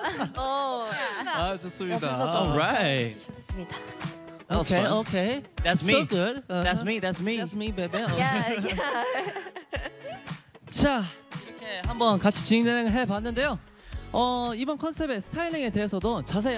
아 좋습니다. 옆에서도 Alright. 좋습니다. That was Okay, fun. okay. That's me. So good. That's me. That's me. That's me, baby. Okay. Yeah. 자, 이렇게 한번 같이 진행을 해봤는데요. 이번 컨셉의 스타일링에 대해서도 자세히